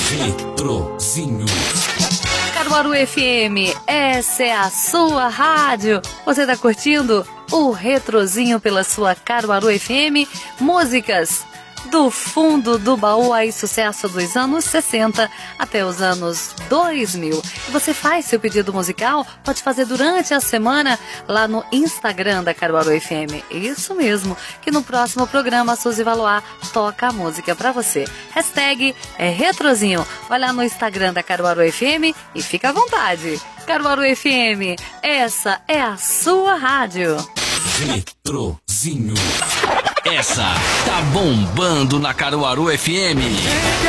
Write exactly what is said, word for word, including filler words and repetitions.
Retrozinho. Caruaru F M, essa é a sua rádio. Você tá curtindo o Retrozinho pela sua Caruaru F M? Músicas do fundo do baú, aí sucesso dos anos sessenta até os anos dois mil. E você faz seu pedido musical, pode fazer durante a semana lá no Instagram da Caruaru F M. Isso mesmo, que no próximo programa a Suzy Valois toca a música pra você. Hashtag é Retrozinho. Vai lá no Instagram da Caruaru F M e fica à vontade. Caruaru F M, essa é a sua rádio. Retrozinho. Essa tá bombando na Caruaru F M.